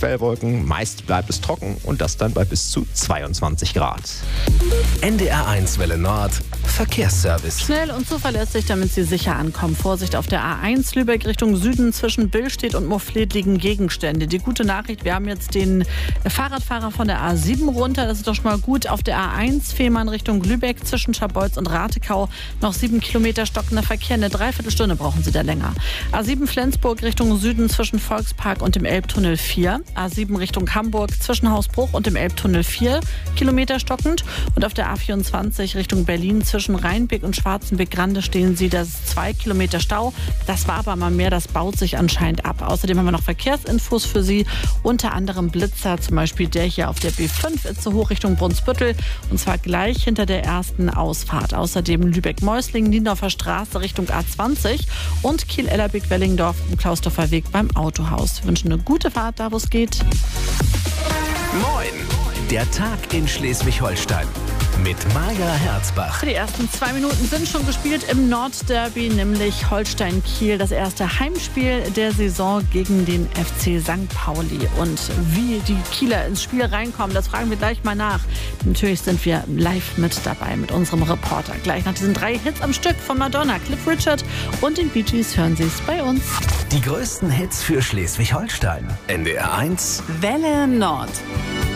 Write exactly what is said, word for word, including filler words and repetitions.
Quellwolken. Meist bleibt es trocken und das dann bei bis zu zweiundzwanzig Grad. N D R eins Welle Nord Verkehrsservice. Schnell und zuverlässig, damit Sie sicher ankommen. Vorsicht auf der A eins Lübeck Richtung Süden. Zwischen Billstedt und Moffleth liegen Gegenstände. Die gute Nachricht, wir haben jetzt den Fahrradfahrer von der A sieben runter. Das ist doch schon mal gut. Auf der A eins Fehmarn Richtung Lübeck zwischen Scharbeutz und Ratekau noch sieben Kilometer stockender Verkehr. Eine Dreiviertelstunde brauchen Sie da länger. A sieben Flensburg Richtung Süden zwischen Volkspark und dem Elbtunnel vier. A sieben Richtung Hamburg zwischen Hausbruch und dem Elbtunnel vier Kilometer stockend. Und auf der A vierundzwanzig Richtung Berlin zwischen Rheinbeck und Schwarzenbeck-Grande stehen Sie, das ist zwei Kilometer Stau. Das war aber mal mehr, das baut sich anscheinend ab. Außerdem haben wir noch Verkehrsinfos für Sie, unter anderem Blitzer, zum Beispiel der hier auf der B fünf Itze hoch Richtung Brunsbüttel und zwar gleich hinter der ersten Ausfahrt. Außerdem Lübeck-Meusling, Niendorfer Straße Richtung A zwanzig und Kiel-Ellerbeck-Wellingdorf im Klausdorfer Weg beim Autohaus. Wir wünschen eine gute Fahrt, da wo es geht. Moin! Der Tag in Schleswig-Holstein mit Maja Herzbach. Die ersten zwei Minuten sind schon gespielt im Nordderby, nämlich Holstein-Kiel, das erste Heimspiel der Saison gegen den F C Sankt Pauli. Und wie die Kieler ins Spiel reinkommen, das fragen wir gleich mal nach. Natürlich sind wir live mit dabei mit unserem Reporter. Gleich nach diesen drei Hits am Stück von Madonna, Cliff Richard und den Bee Gees hören Sie es bei uns. Die größten Hits für Schleswig-Holstein. N D R eins Welle Nord.